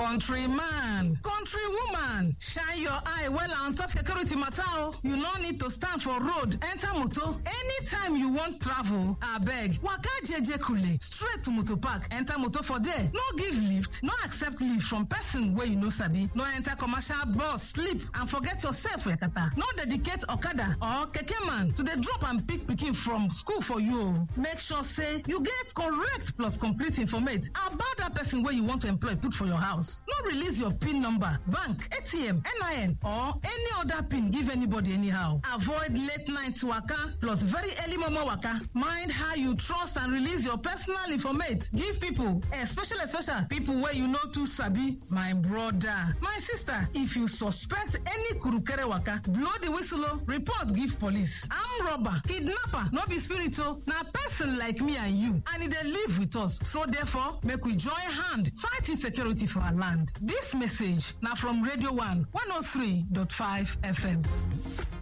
Countryman, countrywoman, shine your eye well on top security matter. You no need to stand for road, enter motor. Anytime you want travel, abeg, waka jeje kule, straight to motor park, enter motor for there. No give lift, no accept lift from person wey you no sabi. No enter commercial bus, sleep and forget yourself, yakata. No dedicate okada or keke man to dey drop and pick pikin from school for you. Make sure say you get correct plus complete information about that person wey you want to employ put for your house. No release your PIN number, bank, ATM, NIN or any other PIN give anybody anyhow. Avoid late night waka plus very early momo waka. Mind how you trust and release your personal information. Give people, especially people where you know too sabi. My brother, my sister, if you suspect any kurukere waka, blow the whistle, report give police. Armed robber, kidnapper, no be spiritual, na person like me and you, and they live with us. So therefore, make we join hand fight insecurity for our land. This message now from Radio 1 103.5 FM.